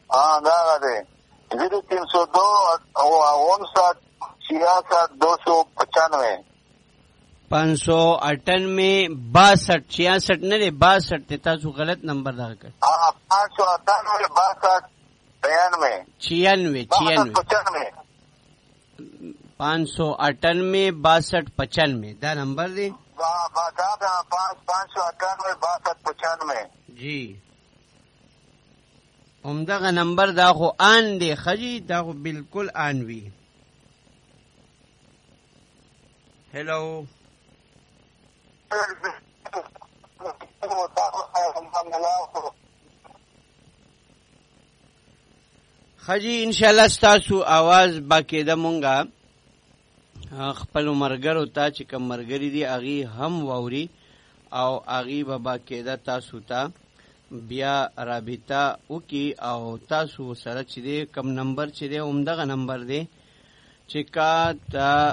हाँ दादा दे 0302 59 66 295 598 62 66 نه دی 62 ته تاسو غلط نمبر دا کړ. हाँ 598 92 96 598 62 95 دا نمبر دی. 598 62 95 جی همدغه نمبر دا خو آن دی خجی دا خو بالکل آن وی. هلو خجی انشاءاللہ ستاسو آواز باقیده مونگا خپل مرګرو ته چې کوم مرګری دی اغي هم ووري او اغي به باقیده تاسو ته بیا رابطه وکي او تاسو سره چې دی کم نمبر چې دی همدغه نمبر دی چې کا تا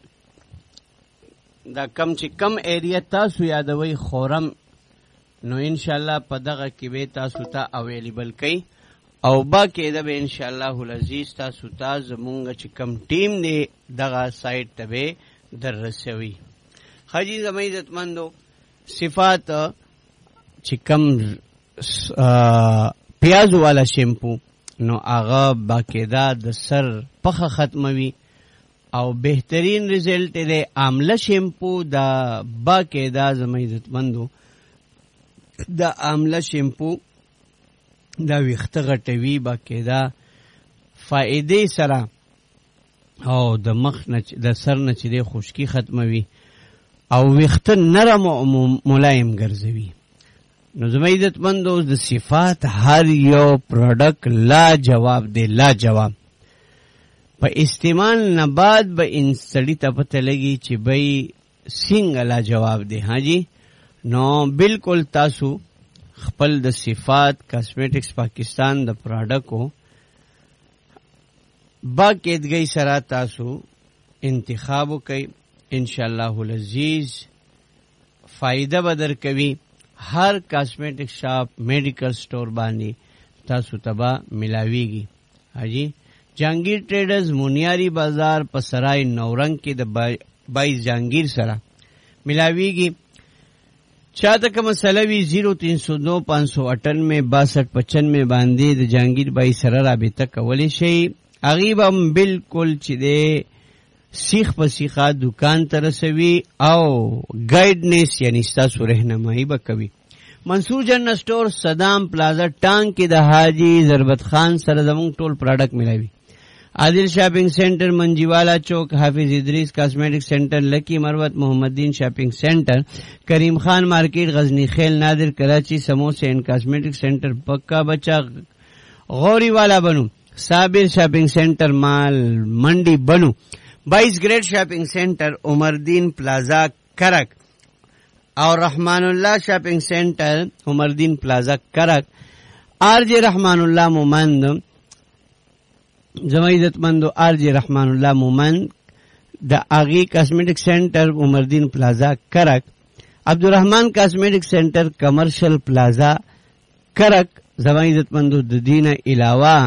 دا کم چې کم ایریا تاسو یادوي خورم نو ان شاء الله په دغه کې به تاسو ته اویلیبل کړي او باقاعده به ان شاء الله العزیز تاسو ته زمونږ چې کم ټیم دی دغه سایت ته به دررسوي. خاجي زموږ عزتمندو صفات چې کم پیاز والا شیمپو نو هغه باقاعده د سر پخه ختموي او بهترین ریزلټ دی. آمله شیمپو دا باقاعده زموږ عزتمندو د آمله شیمپو دا ویخته غټوي باقاعده فائدې سره او د مخ نه د سر نه چې دی خشکی ختموي او ویخته نرم او ملایم ګرځوي. نو زما عزتمندو د صفات هر یو پروډکټ لا جواب دی لا جواب. په استعمال نه بعد به انسټډي ته پته لګي چې بھئی څنګه لا جواب دی. ها جی نو بالکل تاسو خپل د صفات کاسمیټکس پاکستان د پروډکټو باقاعدګۍ سره تاسو انتخاب وکئ. ان شاء الله العزیز فائدہ بدر کوي. هر کاسمیټک شاپ میډیکل سٹور باندې تاسو تبا ملاویږي. حاجی جهانگیر ټریډرز مونیاری بازار په سرای نورنګ کې د 22 جهانگیر سره ملاویږي. چاته کوم مسله وی 0309 598 6295 باندې د جهانگیر بای سره رابطه کولی شي. غیب هم بالکل چې د سیخ په سیخه دکان ته رسوي او گایډنس یعنی تاسو رهنمایي وکوي. منصور جنرل سٹور صدام پلازا ټانک کې د حاجی ضربت خان سره زموږ ټول پروډکټ ملاوي. عادل شاپنگ سینٹر منجیوالا چوک حافظ ادریس کاسمیٹک سینٹر لکی مروت محمد دین شاپنگ سینٹر کریم خان مارکیٹ غزنی خیل نادر کراچی سموسے اینڈ کاسمیٹک سینٹر پکا بچا غوری والا بنو صابر شاپنگ سینٹر مال منڈی بنو 22 گریڈ شاپنگ سینٹر عمردین پلازا کرک اور رحمان اللہ شاپنگ سینٹر عمردین پلازا کرک. آر جے رحمان اللہ مومند زما عزتمندو آر جے رحمان اللہ مومند دا آغی کاسمیٹک سینٹر عمردین پلازا کرک. عبدالرحمان کاسمیٹک سینٹر کمرشل پلازا کرک زما عزتمندو د دین علاوہ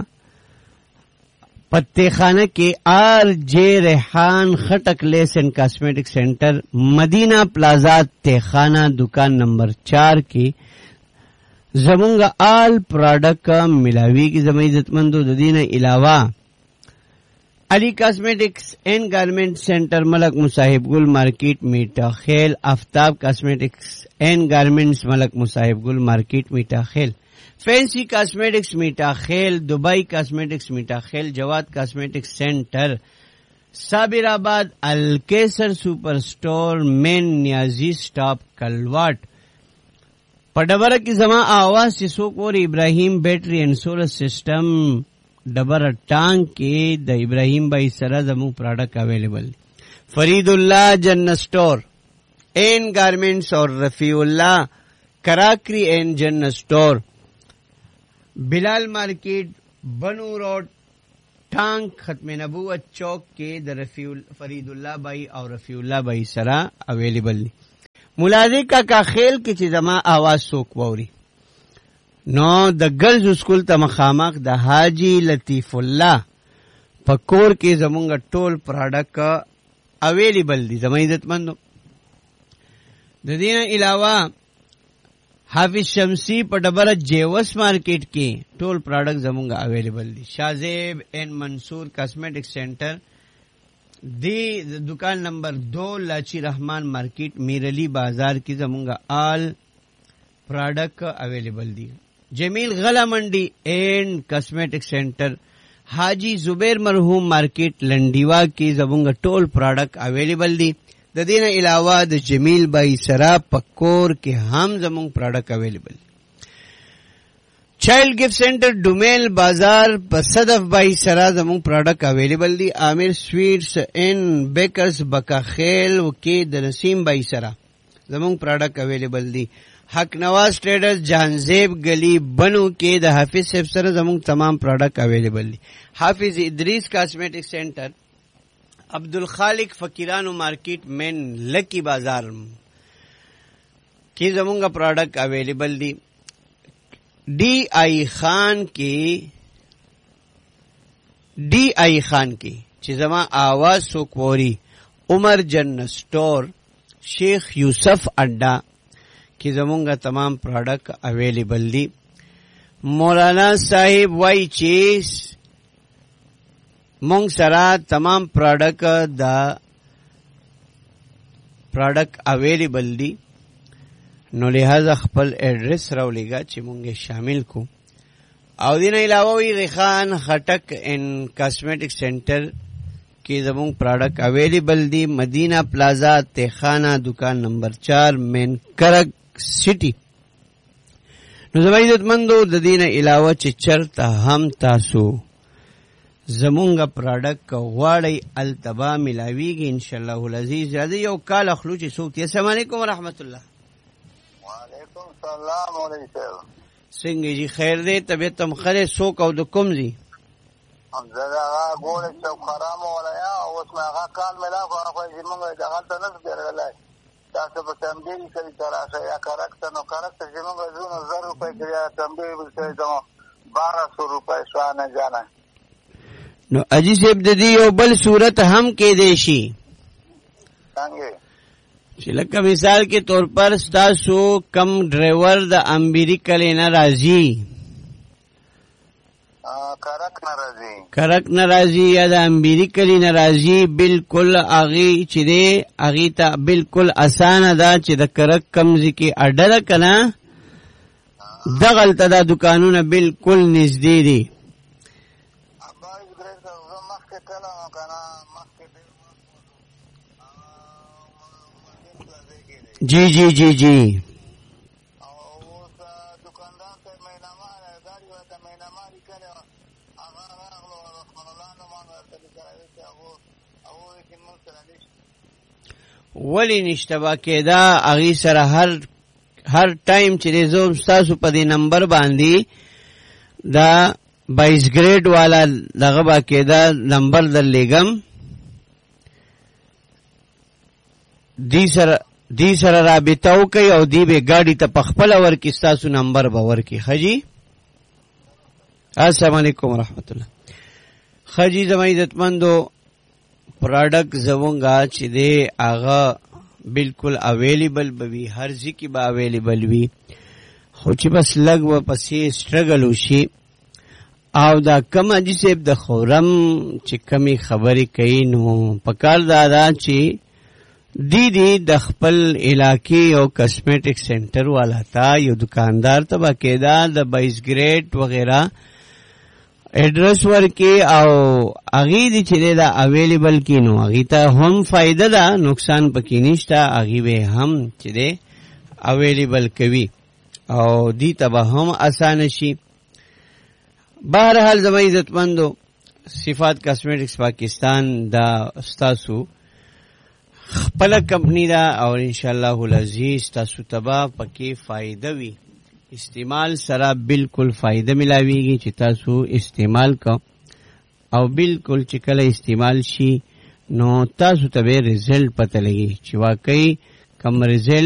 پتے خانہ کے آر جے ریحان خٹک لیس اینڈ کاسمیٹک سینٹر مدینہ پلازا تیخانہ دکان نمبر 4 کی زمونگا آل پروڈکٹ ملاوی کی زمین عزتمندو ددین علاوہ علی کاسمیٹکس اینڈ گارمنٹ سینٹر ملک مصاحب گل مارکیٹ میٹا خیل. آفتاب کاسمیٹکس اینڈ گارمنٹس ملک مصاحب گل مارکیٹ میٹا خیل. فینسی کاسمیٹکس میٹا خیل. دبئی کاسمیٹکس میٹا خیل. جواد کاسمیٹکس سینٹر صابر آباد. الکیسر سپر سٹور مین نیازی سٹاپ کلواٹ. پڈبر کی زما آواز سسوک اور ابراہیم بیٹری اینڈ سولر سسٹم ڈبر ٹانگ کے دا ابراہیم بھائی سرا زمو پروڈکٹ اویلیبل. فرید اللہ جنرل سٹور این گارمنٹس اور رفیع اللہ کراکری اینڈ جنرل سٹور بلال مارکیٹ بنو روڈ ٹانک ختم نبوت چوک کے در فرید اللہ بھائی اور رفیع اللہ بھائی سرا اویلیبل. ملازم کا خیل کی چیزما آواز سوک ووری نو د ګرلز سکول ته مخامخ د حاجی لطیف الله پکور کې زمونږ ټول پروډکټ اویلیبل دي. زموږ عزتمندو د دې نه علاوه حافظ شمسی په ډبره جیوس مارکیټ کې ټول پروډکټ زمونږ اویلیبل دي. شاهزیب این منصور کاسمیټک سینټر دی دکان نمبر 2 لاچی رحمان مارکیٹ میرلی بازار کی زمونگا آل پروڈکٹ اویلیبل دی. جمیل غلا منڈی اینڈ کاسمیٹک سینٹر حاجی زبیر مرحوم مارکیٹ لنڈیوا کی زمونگا ټول پروڈکٹ اویلیبل دی. د دې نه علاوه د جمیل بائی سرا پکور کې هم زمونږ پروڈکٹ اویلیبل. چائلڈ گفٹ سینٹر ڈومیل بازار په صدف بائی سرا زمونږ پروڈکٹ اویلیبل دی. عامر سویټس ان بیکرز بکاخیل کې د نسیم بائی سرا زمونږ پروڈکٹ اویلیبل دی. حق نواز ټریډرز جهانزیب گلی بنو کې د حافظ صاحب سره زمونږ تمام پروڈکٹ اویلیبل دی. حافظ ادریس کاسمیٹک سینٹر عبدالخالق فقیرانو مارکیٹ مین لکی بازار کې زمونږ پروڈکٹ اویلیبل دی. ڈی آئی خان کی چې زما آواز سوکوري عمر جن سٹور شیخ یوسف اڈا کی زمونگا تمام پروڈکٹ اویلیبل دی. مولانا صاحب وائی چیز مونگ سرا تمام پروڈکٹ اویلیبل دی. نو لہذا خپل ایڈریس راولیگا چې مونږه شامل کو. او دین علاوه وی ریخان خټک ان کاسمیټک سینټر کې زمونږ پروڈکٹ اویلیبل دی. مدینہ پلازا تیخانہ دکان نمبر 4 مین کرک سٹی. نو زما عزتمندو د دین علاوه چې چرته هم تاسو زمونږ پروڈکٹ غواړئ التبا ملاویږي ان شاء الله العزیز. یو کال اخلو چې څوک. السلام علیکم ورحمت الله. السلام علیکم. څنګه جی خیر دی؟ طبیعت تم خره څوک او د کوم زی؟ زه هغه ګورې چې خرام ولا یا اوس ما هغه کال ملا خو چې موږ دغه ته نه درلای تاسو په تمدید کې تراشه یا کارکټ نو کارکټ چې موږ زونه 1000 روپے کې تمدید ورته دمو 1200 روپے شوانه جانا. نو اجي صاحب د دې یو بل صورت هم کې دی شي څنګه چې لکه مثال کے طور پر ستاسو کم ڈرائیور دا امریکا لینا راضی کرک ناراضی یا دا امریکا لینا راضی بالکل آغی چی دے آغی تا بالکل آسان دا چی دا کرک کمزی کی اڈر کنا دا غلط دا دکانونا بالکل نزدی دی. جی جی جی جی ولی نشتبا کېدا اغي سره هر ټایم چې زوم تاسو په دې نمبر باندې دا 22 گریډ والا دغه با کېدا نمبر درلېګم دی سره رابطه وکي او دی به گاڑی ته پخپل ور کې تاسو نمبر باور کې. خجی السلام علیکم ورحمت الله. خجی زما عزتمندو پروڈکٹ زمونگا چې دی آغا بالکل اویلیبل بوی هر ځکه با اویلیبل وی خو چې بس لګ و پسې سټرګل وشي او دا کم اجي سیب د خورم چې کمی خبرې کوي نو پکار دا چې دی د خپل علاقې او کاسمیټک سینټر والا تا یو دکاندار ته باقاعده د 22 گریډ وغیرہ ایڈریس ورکی او اغی دی چلی دا اویلیبل کی نو اغی تا هم فائدہ دا نقصان پکی نشتا اغی بے هم چلی اویلیبل کوي او دی تبا هم آسان شي. بہرحال زمان عزتمندو صفات کاسمیٹکس پاکستان دا استاسو خپل کمپنی دا او انشاءاللہ العزیز تاسو تبا پکی فائدہ وی استعمال سره بالکل فائدہ ملاویږي چې تاسو استعمال کو او بالکل چې کله استعمال شي نو تاسو ته به رزلټ پته لګي چې واقعي کم رزلټ